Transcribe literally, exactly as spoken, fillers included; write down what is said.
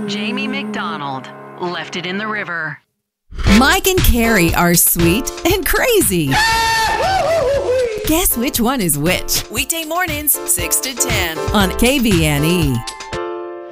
Jamie McDonald left it in the river. Mike and Carrie are sweet and crazy. Guess which one is which? Weekday mornings, six to ten on K B N E.